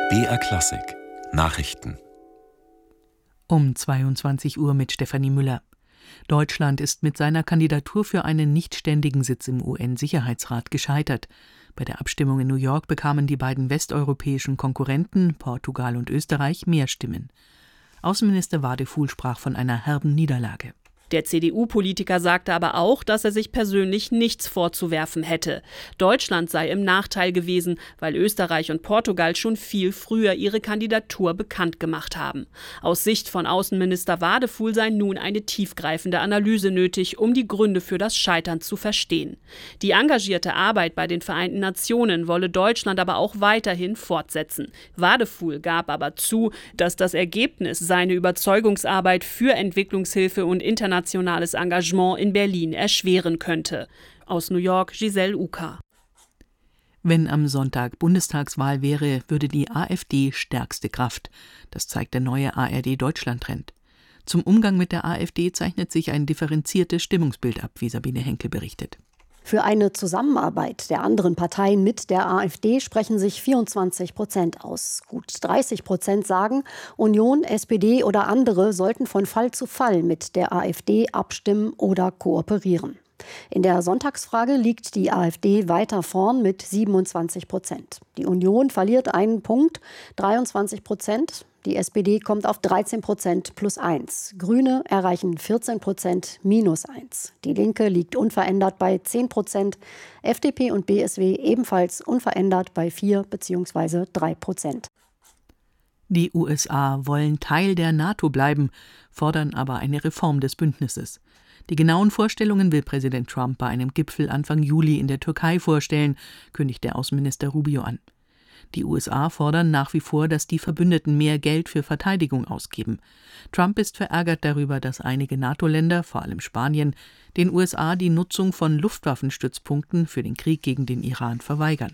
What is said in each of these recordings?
BR Klassik Nachrichten Um 22 Uhr mit Stefanie Müller. Deutschland ist mit seiner Kandidatur für einen nichtständigen Sitz im UN-Sicherheitsrat gescheitert. Bei der Abstimmung in New York bekamen die beiden westeuropäischen Konkurrenten, Portugal und Österreich, mehr Stimmen. Außenminister Wadefuhl sprach von einer herben Niederlage. Der CDU-Politiker sagte aber auch, dass er sich persönlich nichts vorzuwerfen hätte. Deutschland sei im Nachteil gewesen, weil Österreich und Portugal schon viel früher ihre Kandidatur bekannt gemacht haben. Aus Sicht von Außenminister Wadefuhl sei nun eine tiefgreifende Analyse nötig, um die Gründe für das Scheitern zu verstehen. Die engagierte Arbeit bei den Vereinten Nationen wolle Deutschland aber auch weiterhin fortsetzen. Wadefuhl gab aber zu, dass das Ergebnis seine Überzeugungsarbeit für Entwicklungshilfe und internationales Engagement in Berlin erschweren könnte. Aus New York, Giselle Uka. Wenn am Sonntag Bundestagswahl wäre, würde die AfD stärkste Kraft. Das zeigt der neue ARD-Deutschland-Trend. Zum Umgang mit der AfD zeichnet sich ein differenziertes Stimmungsbild ab, wie Sabine Henkel berichtet. Für eine Zusammenarbeit der anderen Parteien mit der AfD sprechen sich 24% aus. Gut 30% sagen, Union, SPD oder andere sollten von Fall zu Fall mit der AfD abstimmen oder kooperieren. In der Sonntagsfrage liegt die AfD weiter vorn mit 27%. Die Union verliert einen Punkt, 23%. Die SPD kommt auf 13% plus 1. Grüne erreichen 14% minus 1. Die Linke liegt unverändert bei 10%. FDP und BSW ebenfalls unverändert bei 4 bzw. 3%. Die USA wollen Teil der NATO bleiben, fordern aber eine Reform des Bündnisses. Die genauen Vorstellungen will Präsident Trump bei einem Gipfel Anfang Juli in der Türkei vorstellen, kündigte Außenminister Rubio an. Die USA fordern nach wie vor, dass die Verbündeten mehr Geld für Verteidigung ausgeben. Trump ist verärgert darüber, dass einige NATO-Länder, vor allem Spanien, den USA die Nutzung von Luftwaffenstützpunkten für den Krieg gegen den Iran verweigern.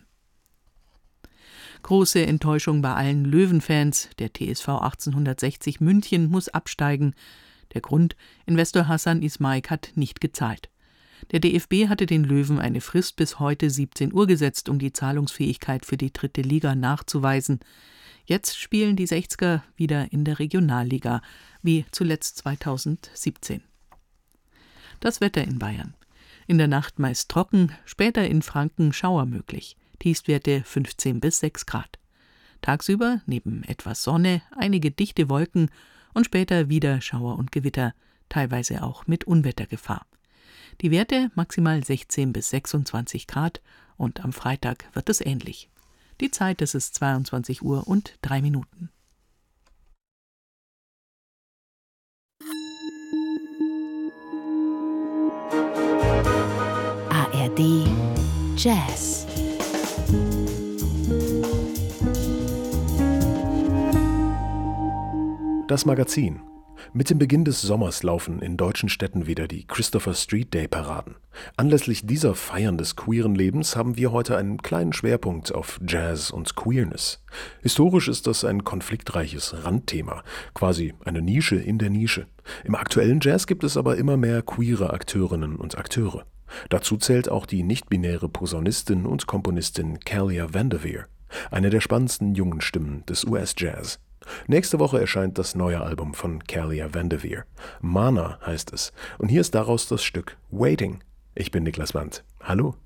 Große Enttäuschung bei allen Löwenfans. Der TSV 1860 München muss absteigen. Der Grund: Investor Hassan Ismaik hat nicht gezahlt. Der DFB hatte den Löwen eine Frist bis heute 17 Uhr gesetzt, um die Zahlungsfähigkeit für die 3. Liga nachzuweisen. Jetzt spielen die 60er wieder in der Regionalliga, wie zuletzt 2017. Das Wetter in Bayern. In der Nacht meist trocken, später in Franken Schauer möglich. Tiefstwerte 15 bis 6 Grad. Tagsüber neben etwas Sonne einige dichte Wolken und später wieder Schauer und Gewitter, teilweise auch mit Unwettergefahr. Die Werte maximal 16 bis 26 Grad und am Freitag wird es ähnlich. Die Zeit, es ist 22 Uhr und 3 Minuten. ARD Jazz. Das Magazin. Mit dem Beginn des Sommers laufen in deutschen Städten wieder die Christopher Street Day Paraden. Anlässlich dieser Feiern des queeren Lebens haben wir heute einen kleinen Schwerpunkt auf Jazz und Queerness. Historisch ist das ein konfliktreiches Randthema, quasi eine Nische in der Nische. Im aktuellen Jazz gibt es aber immer mehr queere Akteurinnen und Akteure. Dazu zählt auch die nicht-binäre Posaunistin und Komponistin Kalia Vanderveer, eine der spannendsten jungen Stimmen des US-Jazz. Nächste Woche erscheint das neue Album von Kalia Vanderveer. Mana heißt es. Und hier ist daraus das Stück Waiting. Ich bin Niklas Wandt. Hallo.